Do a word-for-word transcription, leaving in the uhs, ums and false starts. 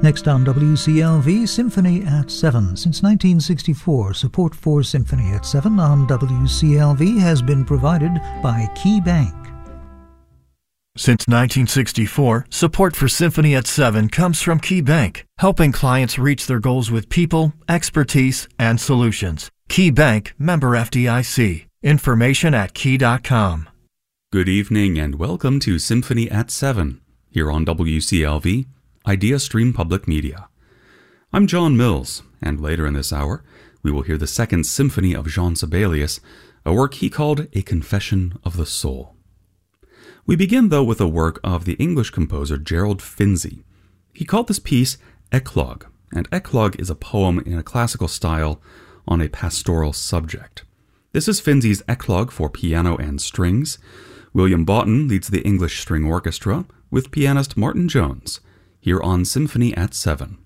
Next on W C L V, Symphony at seven. Since nineteen sixty-four, support for Symphony at seven on W C L V has been provided by Key Bank. Since nineteen sixty-four, support for Symphony at seven comes from Key Bank, helping clients reach their goals with people, expertise, and solutions. Key Bank, member F D I C. Information at key dot com. Good evening and welcome to Symphony at seven, here on W C L V, Idea Stream Public Media. I'm John Mills, and later in this hour, we will hear the second symphony of Jean Sibelius, a work he called A Confession of the Soul. We begin, though, with a work of the English composer Gerald Finzi. He called this piece Eclogue, and Eclogue is a poem in a classical style on a pastoral subject. This is Finzi's Eclogue for piano and strings. William Boughton leads the English String Orchestra with pianist Martin Jones, here on Symphony at seven.